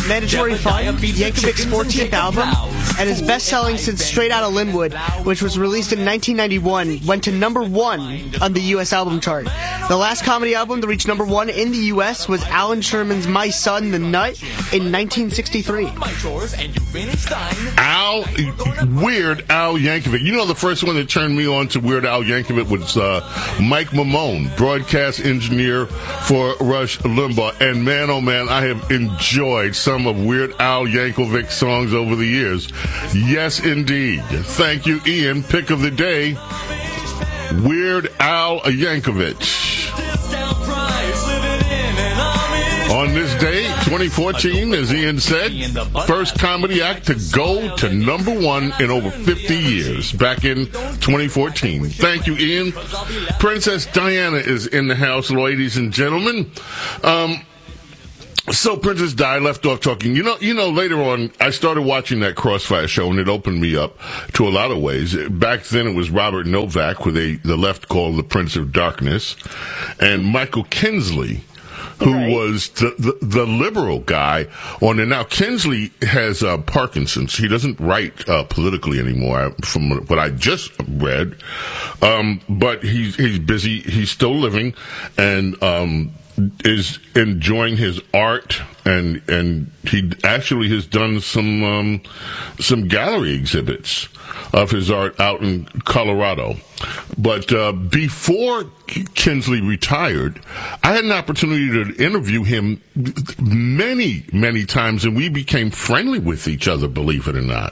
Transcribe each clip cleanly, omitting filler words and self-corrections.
Mandatory Fun, Yankovic's 14th album, and his best-selling since Straight Outta Linwood, which was released in 1991, went to number 1 on the U.S. album chart. The last comedy album to reach number 1 in the U.S. was Alan Sherman's My Son, the Nut in 1963. Weird Al Yankovic. You know, the first one that turned me on to Weird Al Yankovic was Mike Mamone, broadcast engineer for Rush Limbaugh. And man, oh man, I have enjoyed some of Weird Al Yankovic's songs over the years. Yes, indeed. Thank you, Ian. Pick of the day, Weird Al Yankovic. On this day, 2014, as Ian said, first comedy act to go to number 1 in over 50 years, back in 2014. Thank you, Ian. Princess Diana is in the house, ladies and gentlemen. So Princess Di left off talking. You know, later on, I started watching that Crossfire show, and it opened me up to a lot of ways. Back then, it was Robert Novak, who the left called the Prince of Darkness, and Michael Kinsley, who was the liberal guy on it. Now, Kinsley has Parkinson's. He doesn't write politically anymore, from what I just read. But he's busy. He's still living, and is enjoying his art, and he actually has done some gallery exhibits of his art out in Colorado. But before Kinsley retired, I had an opportunity to interview him many, many times, and we became friendly with each other, believe it or not.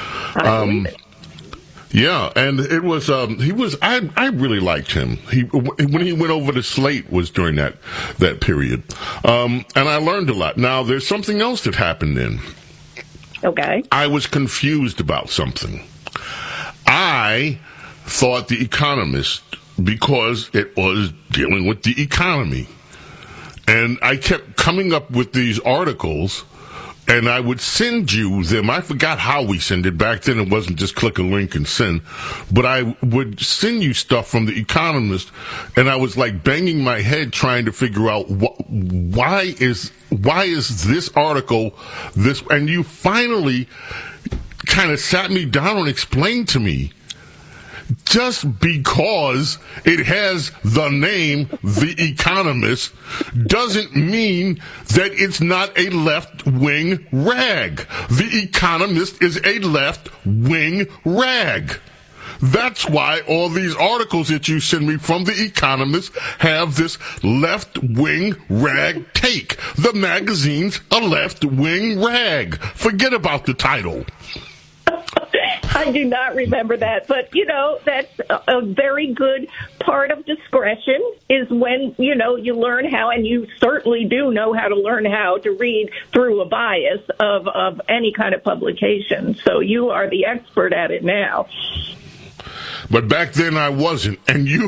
Yeah, and it was, I really liked him. When he went over to Slate was during that period. And I learned a lot. Now, there's something else that happened then. Okay. I was confused about something. I thought The Economist, because it was dealing with the economy. And I kept coming up with these articles, and I would send you them. I forgot how we send it. Back then, it wasn't just click a link and send. But I would send you stuff from The Economist, and I was like banging my head trying to figure out why is this article this. And you finally kind of sat me down and explained to me, just because it has the name The Economist doesn't mean that it's not a left-wing rag. The Economist is a left-wing rag. That's why all these articles that you send me from The Economist have this left-wing rag take. The magazine's a left-wing rag. Forget about the title. I do not remember that, but, that's a very good part of discretion is when, you learn how, and you certainly do know how to learn how to read through a bias of any kind of publication. So you are the expert at it now. But back then I wasn't, and you...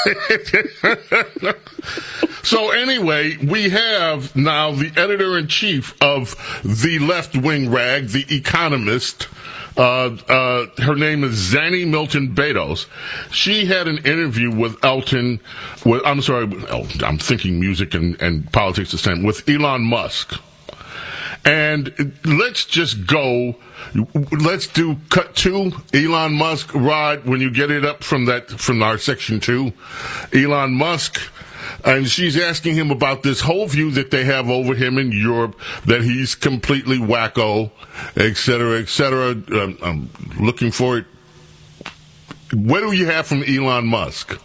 So anyway, we have now the editor-in-chief of the left-wing rag, The Economist. Her name is Zanny Milton Bedos. She had an interview with I'm thinking music and politics the same, with Elon Musk. And let's just go, let's do cut 2, Elon Musk, Rod, when you get it up from our section 2, Elon Musk. And she's asking him about this whole view that they have over him in Europe, that he's completely wacko, et cetera, et cetera. I'm looking for it. What do you have from Elon Musk?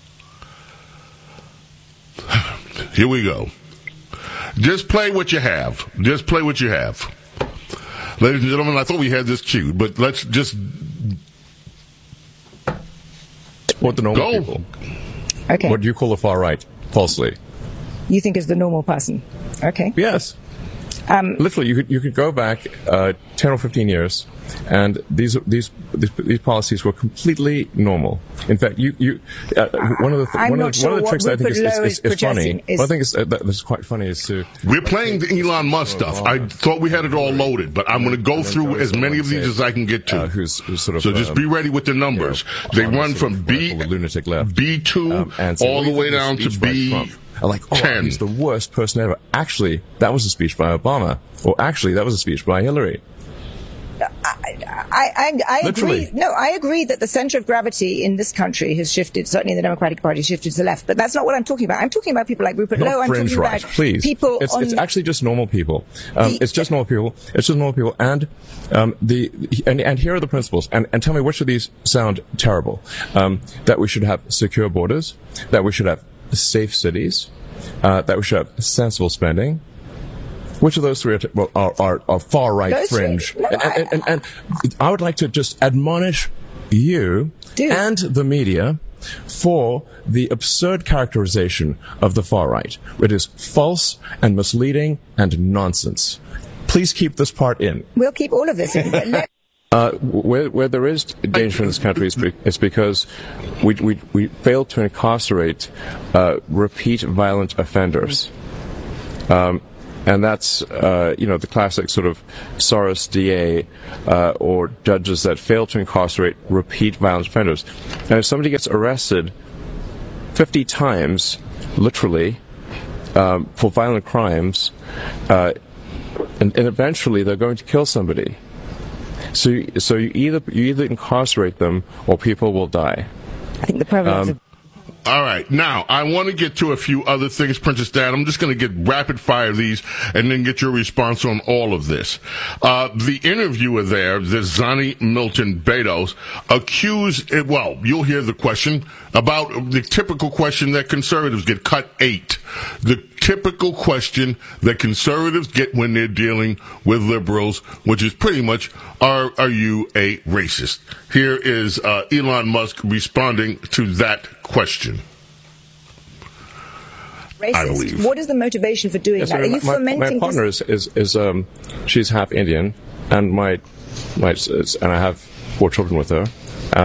Here we go. Just play what you have. Just play what you have. Ladies and gentlemen, I thought we had this queued, but let's just... What the normal people. Okay. What do you call the far right? Falsely. You think is the normal person? Okay. Yes. Literally, you could go back 10 or 15 years, and these policies were completely normal. In fact, one of the tricks I think is funny. One thing that's quite funny is to... We're playing the Elon Musk stuff. I thought we had it all loaded, but I'm going to go through as many of these as I can get to. Who's sort of, so just be ready with the numbers. They run from B2 all the way down to B... are like, oh, he's the worst person ever. Actually, that was a speech by Obama. Or actually, that was a speech by Hillary. I agree. No, I agree that the center of gravity in this country has shifted. Certainly, the Democratic Party shifted to the left. But that's not what I'm talking about. I'm talking about people like Rupert Lowe. I'm talking about people. It's actually just normal people. It's just normal people. It's just normal people. And and here are the principles. And tell me which of these sound terrible. That we should have secure borders. That we should have safe cities. That we should have sensible spending. Which of those three are far right fringe? And I would like to just admonish you and the media for the absurd characterization of the far right. It is false and misleading and nonsense. Please keep this part in. We'll keep all of this in. Where there is danger in this country, it's because we fail to incarcerate repeat violent offenders. And that's, the classic sort of Soros DA or judges that fail to incarcerate repeat violent offenders. And if somebody gets arrested 50 times, literally, for violent crimes, and eventually they're going to kill somebody. So you either incarcerate them or people will die. I think the prevalence of all right. Now, I want to get to a few other things, Princess Diana. I'm just going to get rapid fire these and then get your response on all of this. The interviewer there, the Zani Milton Bedos, you'll hear the question about the typical question that conservatives get, cut 8. The typical question that conservatives get when they're dealing with liberals, which is pretty much, are you a racist? Here is Elon Musk responding to that question. Racist. I believe. What is the motivation for doing that? Are you fomenting? My partner is she's half Indian, and and I have 4 children with her.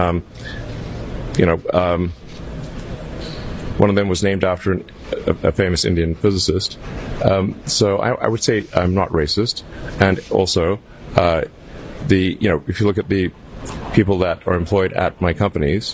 One of them was named after a famous Indian physicist. So I would say I'm not racist, and also if you look at the people that are employed at my companies,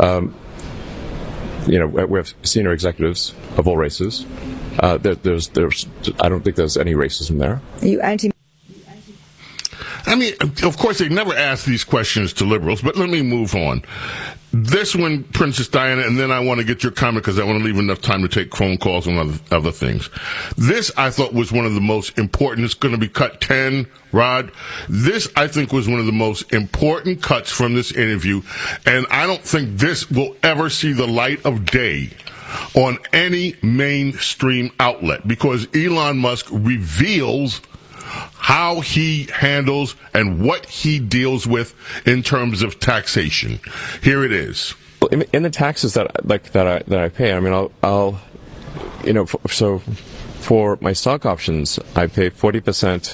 we have senior executives of all races. There's I don't think there's any racism there. Are you anti? I mean, of course, they never ask these questions to liberals, but let me move on. This one, Princess Diana, and then I want to get your comment because I want to leave enough time to take phone calls and other things. This, I thought, was one of the most important. It's going to be cut 10, Rod. This, I think, was one of the most important cuts from this interview, and I don't think this will ever see the light of day on any mainstream outlet because Elon Musk reveals how he handles and what he deals with in terms of taxation. Here it is. In the taxes that I pay, I mean, so for my stock options, I pay 40%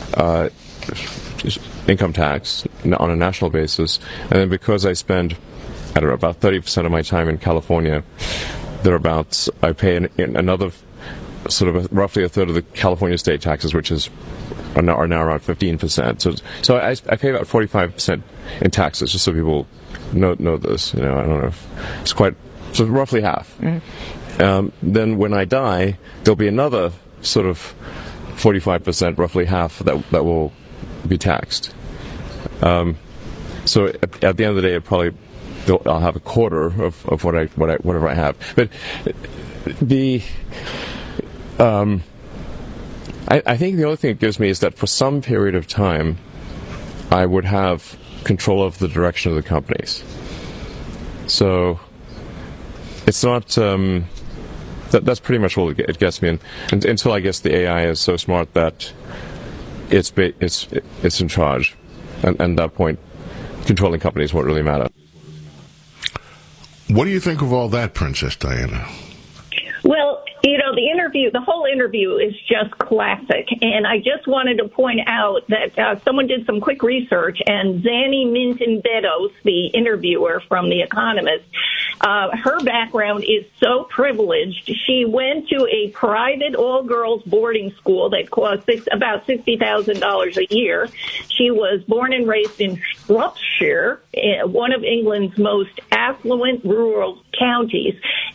income tax on a national basis, and then because I spend, about 30% of my time in California, I pay another sort of roughly a third of the California state taxes, which are now around 15%. So I pay about 45% in taxes, just so people know this. I don't know if it's so roughly half. Mm-hmm. Then when I die, there'll be another sort of 45%, roughly half that will be taxed. So at the end of the day, I'll have a quarter of whatever I have. But I think the other thing it gives me is that for some period of time, I would have control of the direction of the companies. So it's not that's pretty much what it gets me. And until I guess the AI is so smart that it's in charge, and at that point, controlling companies won't really matter. What do you think of all that, Princess Diana? Well, the whole interview is just classic. And I just wanted to point out that someone did some quick research, and Zani Milton Bedos, the interviewer from The Economist, her background is so privileged. She went to a private all-girls boarding school that cost about $60,000 a year. She was born and raised in Shropshire, one of England's most affluent rural counties.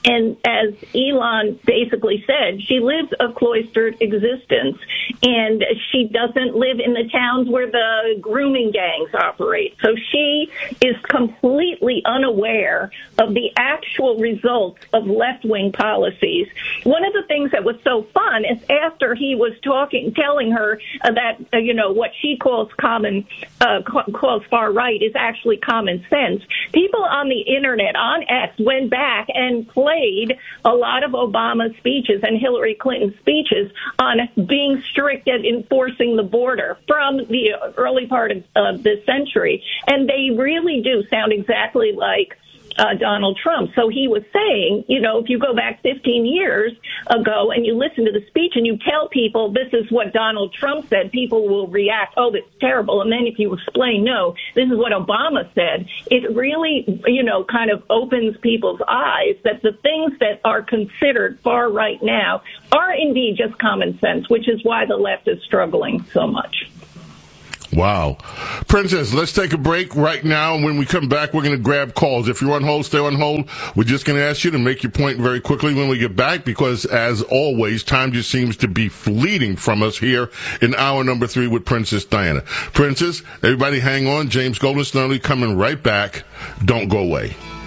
And as Elon basically said, she lives a cloistered existence, and she doesn't live in the towns where the grooming gangs operate. So she is completely unaware of the actual results of left-wing policies. One of the things that was so fun is after he was telling her that, what she calls calls far right is actually common sense. People on the internet, on X, went back and played a lot of Obama's speeches and Hillary Clinton's speeches on being strict at enforcing the border from the early part of this century. And they really do sound exactly like Donald Trump. So he was saying, if you go back 15 years ago and you listen to the speech and you tell people this is what Donald Trump said, people will react, oh, that's terrible. And then if you explain, no, this is what Obama said, it really, kind of opens people's eyes that the things that are considered far right now are indeed just common sense, which is why the left is struggling so much. Wow. Princess, let's take a break right now. And when we come back, we're going to grab calls. If you're on hold, stay on hold. We're just going to ask you to make your point very quickly when we get back, because as always, time just seems to be fleeting from us here in hour number 3 with Princess Diana. Princess, everybody hang on. James Golden Snelly coming right back. Don't go away.